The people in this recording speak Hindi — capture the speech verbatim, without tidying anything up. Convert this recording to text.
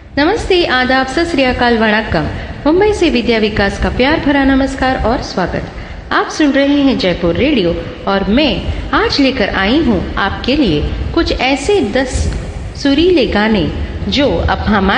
नमस्ते, आदाब, सत श्री अकाल, वणक्कम। मुंबई से विद्या विकास का प्यार भरा नमस्कार और स्वागत। आप सुन रहे हैं जयपुर रेडियो और मैं आज लेकर आई हूँ आपके लिए कुछ ऐसे दस सुरीले गाने जो अब हमारे